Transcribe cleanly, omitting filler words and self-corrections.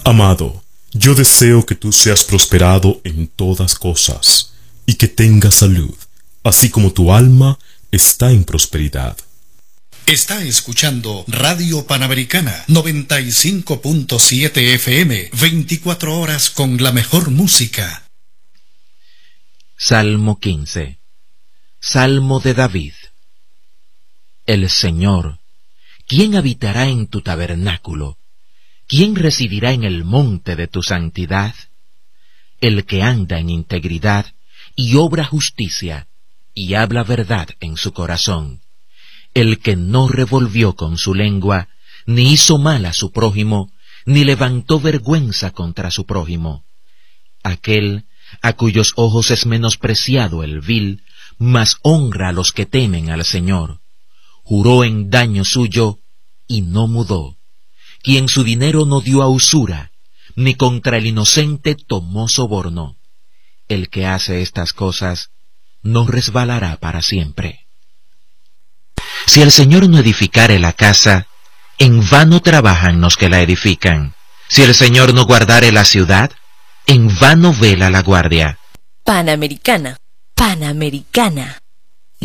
Amado, yo deseo que tú seas prosperado en todas cosas y que tengas salud, así como tu alma está en prosperidad. Está escuchando Radio Panamericana 95.7 FM, 24 horas con la mejor música. Salmo 15. Salmo de David. El Señor, ¿quién habitará en tu tabernáculo? ¿Quién residirá en el monte de tu santidad? El que anda en integridad y obra justicia, y habla verdad en su corazón. El que no revolvió con su lengua, ni hizo mal a su prójimo, ni levantó vergüenza contra su prójimo. Aquel a cuyos ojos es menospreciado el vil, mas honra a los que temen al Señor. Juró en daño suyo, y no mudó. Quien su dinero no dio a usura, ni contra el inocente tomó soborno. El que hace estas cosas, no resbalará para siempre. Si el Señor no edificare la casa, en vano trabajan los que la edifican. Si el Señor no guardare la ciudad, en vano vela la guardia. Panamericana, Panamericana.